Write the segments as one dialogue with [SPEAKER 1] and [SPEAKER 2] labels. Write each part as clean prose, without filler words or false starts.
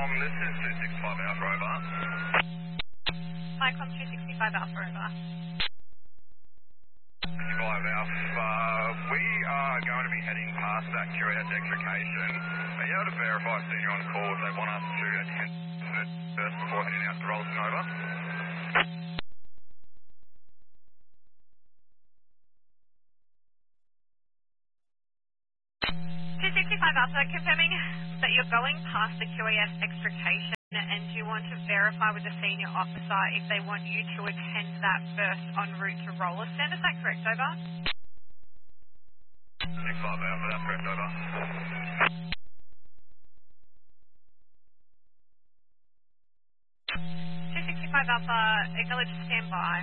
[SPEAKER 1] This is 265 Alpha, over.
[SPEAKER 2] Flycom 265 Alpha, over.
[SPEAKER 1] 65 Alpha, we are going to be heading past that QAS extrication. Are you able to verify if you're on call if they want us to attend first before heading out to Rolston, over?
[SPEAKER 2] 265 Alpha, confirming that you're going past the QAS extrication and you want to verify with the senior officer if they want you to attend that first en route to Rolliston. Is that correct, over?
[SPEAKER 1] 65 Alpha, that's correct, over.
[SPEAKER 2] 265 Alpha, acknowledge standby.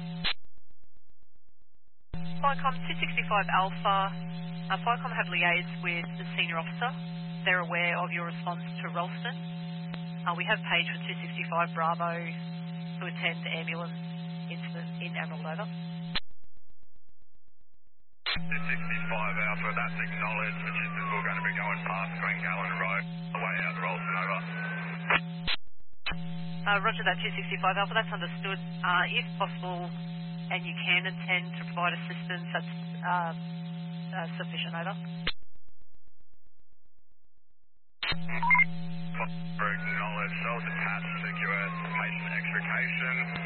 [SPEAKER 3] Flycom 265 Alpha, Flycom have liaised with the senior officer. They're aware of your response to Rolston. We have paged for 265 Bravo to attend the ambulance incident in Emerald, over.
[SPEAKER 1] 265 Alpha, that's acknowledged, which is that we're going to be going past Glengallen Road, the way out to Rolston, over.
[SPEAKER 3] Roger that, 265 Alpha, that's understood. If possible, and you can attend to provide assistance, that's sufficient, over.
[SPEAKER 1] Acknowledged, cells attached to QS patient extrication.